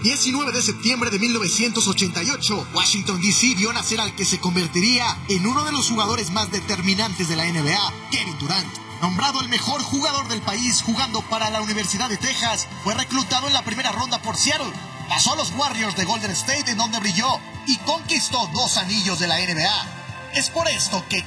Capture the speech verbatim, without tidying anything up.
diecinueve de septiembre de mil novecientos ochenta y ocho, Washington D C vio nacer al que se convertiría en uno de los jugadores más determinantes de la N B A, Kevin Durant. Nombrado el mejor jugador del país jugando para la Universidad de Texas, fue reclutado en la primera ronda por Seattle. Pasó a los Warriors de Golden State, en donde brilló y conquistó dos anillos de la N B A. Es por esto que